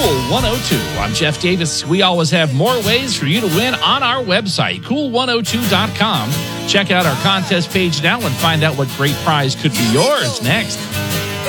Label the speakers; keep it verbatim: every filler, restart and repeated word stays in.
Speaker 1: Cool one oh two. I'm Jeff Davis. We always have more ways for you to win on our website, cool one oh two dot com. Check out our contest page now and find out what great prize could be yours next.